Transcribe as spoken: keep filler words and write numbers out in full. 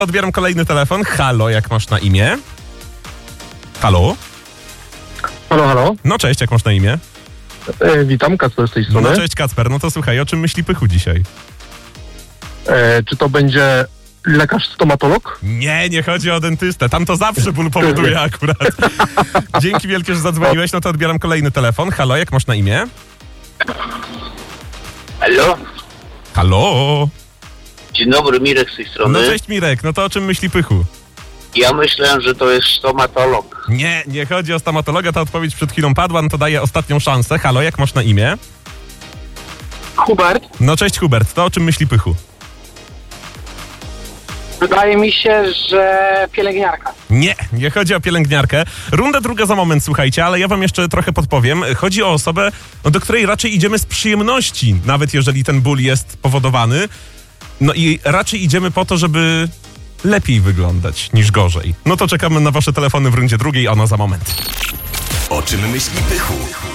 Odbieram kolejny telefon. Halo, jak masz na imię? Halo? Halo, halo. No cześć, jak masz na imię? E, witam, Kacper z tej strony. No cześć Kacper, no to słuchaj, o czym myśli Pychu dzisiaj? E, czy to będzie lekarz stomatolog? Nie, nie chodzi o dentystę, tam to zawsze ból powoduje akurat. Dzięki wielkie, że zadzwoniłeś, no to odbieram kolejny telefon. Halo, jak masz na imię? Halo? Halo? Dzień dobry, Mirek z tej strony. No cześć Mirek, no to o czym myśli Pychu? Ja myślę, że to jest stomatolog. Nie, nie chodzi o stomatologa, ta odpowiedź przed chwilą padła, no to daję ostatnią szansę. Halo, jak masz na imię? Hubert, No cześć Hubert, to o czym myśli Pychu? wydaje mi się, że pielęgniarka. Nie, nie chodzi o pielęgniarkę. Runda druga za moment, słuchajcie, ale ja wam jeszcze trochę podpowiem. Chodzi o osobę, no, do której raczej idziemy z przyjemności, nawet jeżeli ten ból jest powodowany. No i raczej idziemy po to, żeby lepiej wyglądać niż gorzej. No to czekamy na wasze telefony w rundzie drugiej, ona za moment. O czym myśli Pychu?